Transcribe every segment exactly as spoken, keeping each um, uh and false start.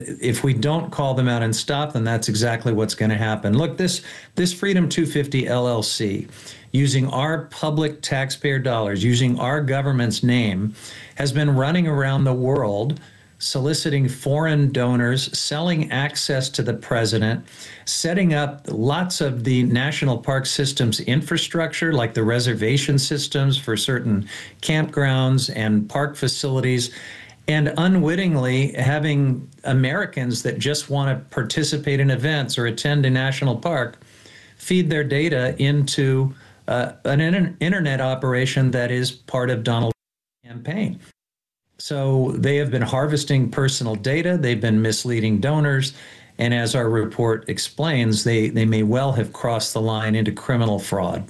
if we don't call them out and stop them, that's exactly what's going to happen. Look, this this Freedom two fifty L L C, using our public taxpayer dollars, using our government's name, has been running around the world soliciting foreign donors, selling access to the president, setting up lots of the national park system's infrastructure, like the reservation systems for certain campgrounds and park facilities, and unwittingly having Americans that just want to participate in events or attend a national park feed their data into uh, an inter- internet operation that is part of Donald Trump's campaign. So they have been harvesting personal data, they've been misleading donors, and as our report explains, they, they may well have crossed the line into criminal fraud.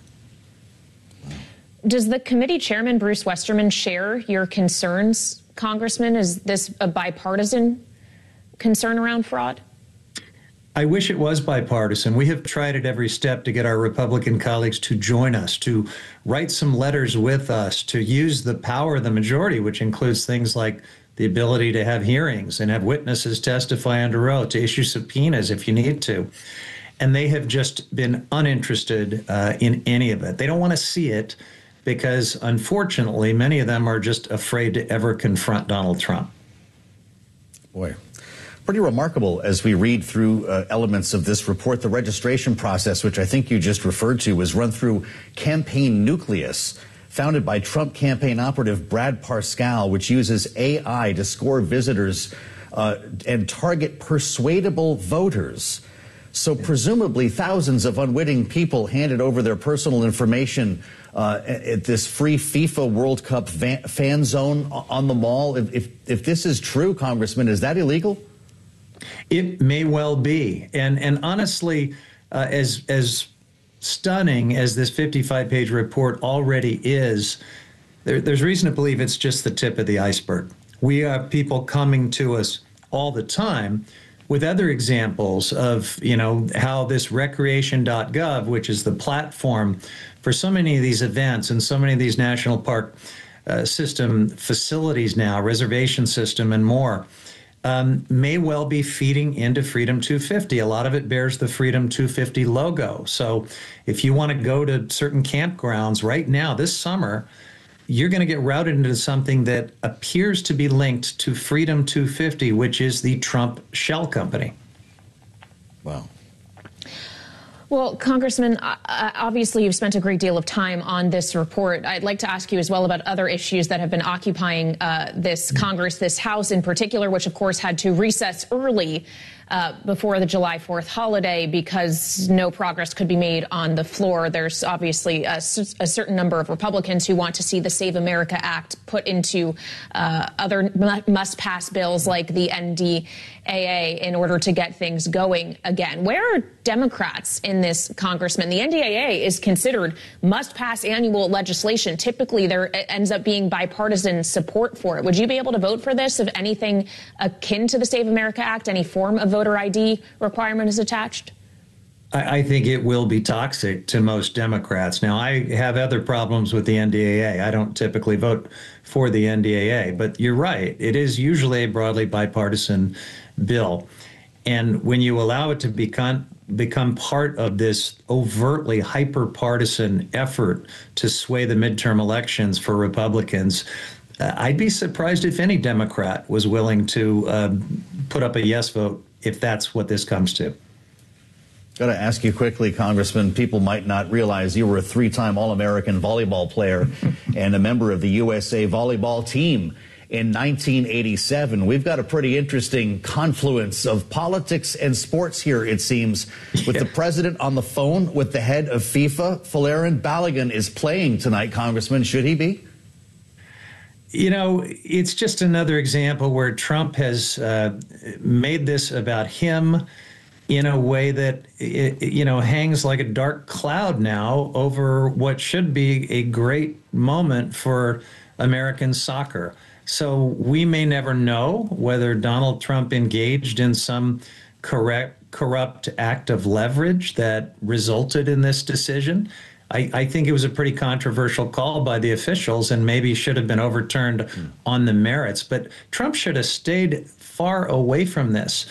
Does the committee chairman, Bruce Westerman, share your concerns, Congressman? Is this a bipartisan concern around fraud? I wish it was bipartisan. We have tried at every step to get our Republican colleagues to join us, to write some letters with us, to use the power of the majority, which includes things like the ability to have hearings and have witnesses testify under oath, to issue subpoenas if you need to. And they have just been uninterested uh, in any of it. They don't want to see it because, unfortunately, many of them are just afraid to ever confront Donald Trump. Boy. Pretty remarkable as we read through uh, elements of this report. The registration process, which I think you just referred to, was run through Campaign Nucleus, founded by Trump campaign operative Brad Parscale, which uses A I to score visitors uh, and target persuadable voters. So presumably thousands of unwitting people handed over their personal information uh, at this free FIFA World Cup van fan zone on the mall. If, if, if this is true, Congressman, is that illegal? It may well be. And and honestly, uh, as as stunning as this fifty-five page report already is, there, there's reason to believe it's just the tip of the iceberg. We have people coming to us all the time with other examples of, you know, how this recreation dot gov, which is the platform for so many of these events and so many of these national park uh, system facilities now, reservation system and more, Um, may well be feeding into Freedom two fifty. A lot of it bears the Freedom two fifty logo. So if you want to go to certain campgrounds right now this summer, you're going to get routed into something that appears to be linked to Freedom two fifty, which is the Trump shell company. Wow. Well, Congressman, obviously you've spent a great deal of time on this report. I'd like to ask you as well about other issues that have been occupying uh, this Congress, this House in particular, which of course had to recess early uh, before the July fourth holiday because no progress could be made on the floor. There's obviously a, a certain number of Republicans who want to see the Save America Act put into uh, other must-pass bills like the N D A A in order to get things going again. Where are Democrats in this, Congressman? The N D A A is considered must-pass annual legislation. Typically, there ends up being bipartisan support for it. Would you be able to vote for this if anything akin to the Save America Act, any form of voter I D requirement is attached? I, I think it will be toxic to most Democrats. Now, I have other problems with the N D A A. I don't typically vote for the N D A A, but you're right. It is usually a broadly bipartisan bill. And when you allow it to become become part of this overtly hyper-partisan effort to sway the midterm elections for Republicans, uh, I'd be surprised if any Democrat was willing to uh, put up a yes vote if that's what this comes to. Got to ask you quickly, Congressman, people might not realize you were a three-time All-American volleyball player and a member of the U S A volleyball team in nineteen eighty-seven. We've got a pretty interesting confluence of politics and sports here, it seems, with yeah. the president on the phone with the head of FIFA. Folarin Balogun is playing tonight, Congressman. Should he be? You know, it's just another example where Trump has uh, made this about him in a way that, it, you know, hangs like a dark cloud now over what should be a great moment for American soccer. So we may never know whether Donald Trump engaged in some correct, corrupt act of leverage that resulted in this decision. I, I think it was a pretty controversial call by the officials and maybe should have been overturned mm. on the merits. But Trump should have stayed far away from this.